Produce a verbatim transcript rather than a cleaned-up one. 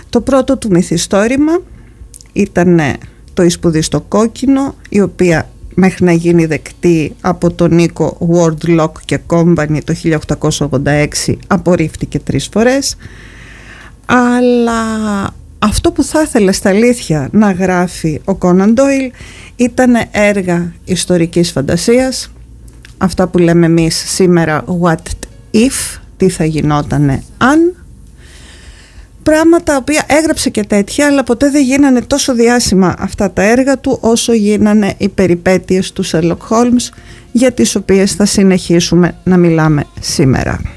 Το πρώτο του μυθιστόρημα ήταν το «Η σπουδή στο κόκκινο», η οποία μέχρι να γίνει δεκτή από τον Νίκο Wardlock και Company το χίλια οκτακόσια ογδόντα έξι απορρίφθηκε τρεις φορές. Αλλά αυτό που θα ήθελε στα αλήθεια να γράφει ο Κόναν Ντόιλ ήταν έργα ιστορικής φαντασίας, αυτά που λέμε εμείς σήμερα what if, τι θα γινότανε αν. Πράγματα τα οποία έγραψε και τέτοια, αλλά ποτέ δεν γίνανε τόσο διάσημα αυτά τα έργα του όσο γίνανε οι περιπέτειες του Sherlock Holmes, για τις οποίες θα συνεχίσουμε να μιλάμε σήμερα.